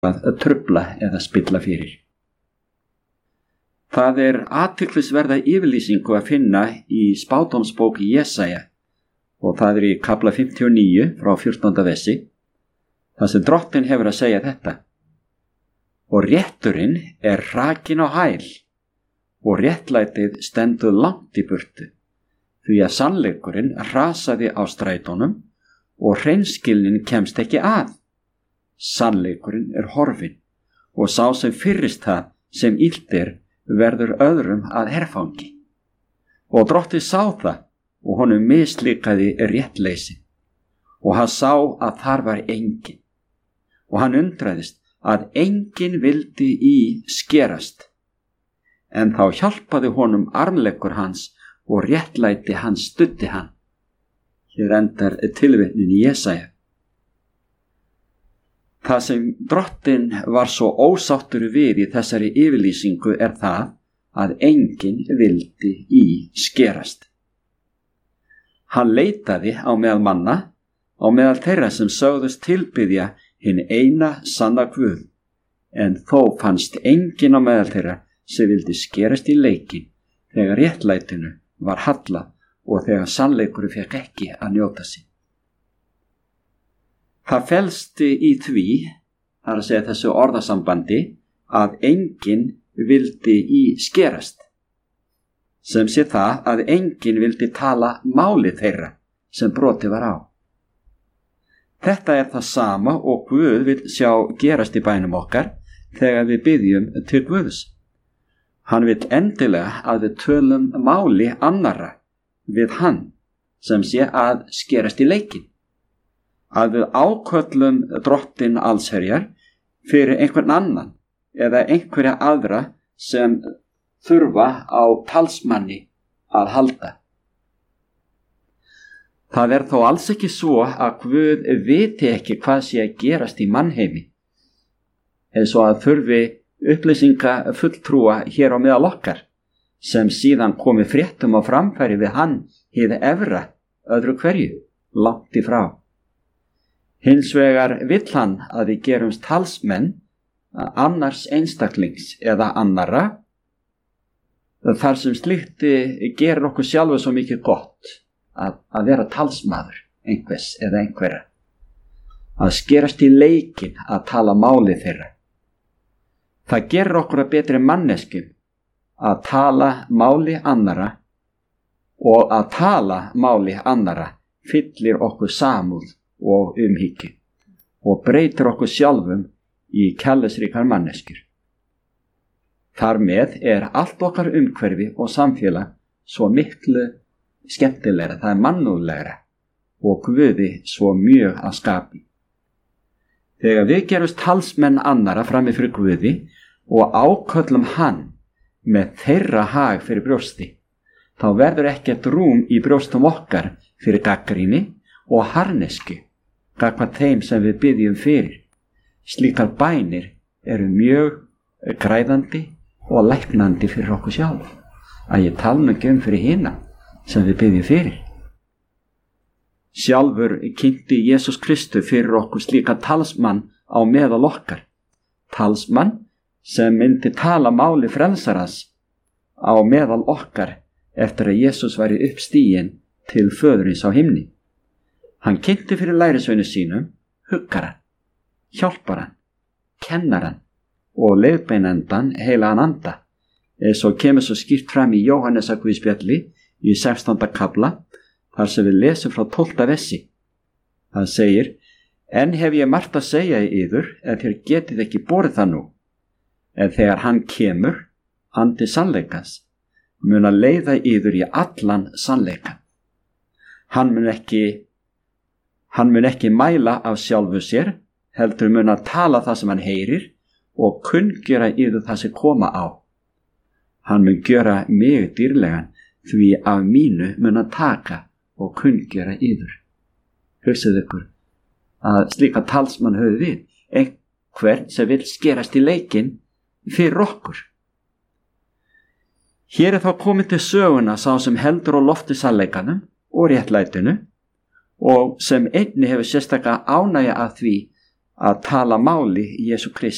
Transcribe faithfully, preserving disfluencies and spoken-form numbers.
að trufla eða spilla fyrir. Það er athyglisverða yfirlýsingu að finna í spádómsbók Jesaja og það er í kafla fimmtíu og níu frá fjórtánda versi, þar sem Drottinn hefur að segja þetta: Og rétturinn er hrakinn á hæl og réttlætið stendur langt í burtu, því að sannleikurinn rasaði á strætónum og hreinskilnin kemst ekki að. Sannleikurinn er horfinn og sá sem fyrrist það sem illt er verður öðrum að herfangi. Og Drottinn sá það og honum mislíkaði réttleysi og hann sá að þar var engin og hann undraðist að engin vildi í skerast. En þá hjálpaði honum armleggur hans og réttlæti hans studdi hann. Hér endar tilvitnunin í Jesaja. Það sem Drottinn var svo ósáttur við í þessari yfirlýsingu er það að enginn vildi í skerast. Hann leitaði á meðal manna, á meðal þeirra sem sögðust tilbiðja hinn eina sanna Guð, en þó fannst enginn á meðal þeirra sem vildi skerast í leikinn þegar réttlætinu var hallað og þegar sannleikurinn fékk ekki að njóta sín. Það felst í því, það er að segja þessu orðasambandi, að enginn vildi í skerast, sem sé það að enginn vildi tala máli þeirra sem brotið var á. Þetta er það sama og Guð vil sjá gerast í bænum okkar þegar við biðjum til Guðs. Hann vil endilega að við tölum máli annarra við hann, sem sé að skerast í leikinn. Að við áköllum Drottinn allsherjar fyrir einhvern annan eða einhverja aðra sem þurfa á talsmanni að halda. Það er þó alls ekki svo að Guð viti ekki hvað sé að gerast í mannheimi, eins og að þurfi upplýsinga fulltrúa hér á meðal okkar, sem síðan komi fréttum á framfæri við hann hið efra öðru hverju, langt í frá. Hins vegar vill hann að við gerumst talsmenn annars einstaklings eða annara, þar sem slíkt gerir okkur sjálfu svo mikið gott að, að vera talsmaður einhvers eða einhverja, að skerast í leikinn að tala máli þeirra. Það gerir okkur að betri manneskjum að tala máli annara, og að tala máli annara fyllir okkur samúð og umhyggju og breytir okkur sjálfum í kærleiksríkar manneskjur. Þar með er allt okkar umhverfi og samfélag svo miklu skemmtilegra, það er mannúðlegra og Guði svo mjög að skapi. Þegar við gerumst talsmenn annara frammi fyrir Guði og áköllum hann með þeirra hag fyrir brjósti, þá verður ekkert rúm í brjóstum okkar fyrir gagnrýni og harðneskju gagnvart þeim sem við biðjum fyrir. Slíkar bænir eru mjög græðandi og læknandi fyrir okkur sjálf, að ég tala nú ekki um fyrir hina sem við biðjum fyrir. Sjálfur kynnti Jesús Kristur fyrir okkur slíka talsmann á meðal okkar, talsmann sem myndi tala máli frelsarans á meðal okkar eftir að Jesús væri uppstiginn til föðurins á himni. Hann kynnti fyrir lærisveinu sínum huggaran, hjálparan, kennaran og leiðbeinendan heilagan anda, eins og kemur svo skýrt fram í Jóhannesarguðspjalli í sextánda kafla, þar sem við lesum frá tólfta versi. Það segir: En hef ég margt að segja í yður, en þér getið ekki borið það nú. En þegar hann kemur, andi sannleikans, mun að leiða yður í allan sannleikan. Hann mun ekki Hann mun ekki mæla af sjálfu sér, heldur mun að tala það sem hann heyrir og kunngjöra yður það sem koma á. Hann mun gjöra mig dýrlegan, því af mínu mun að taka og kunngjöra yður. Hugsið ykkur að slíka talsmann höfðu við, einhver sem vil skerast í leikinn fyrir okkur. Hér er þá komið til söguna sá sem heldur á lofti sannleikanum og réttlætinu, og sem einni hefur sérstaka ánægja að því að tala máli Jesú Krists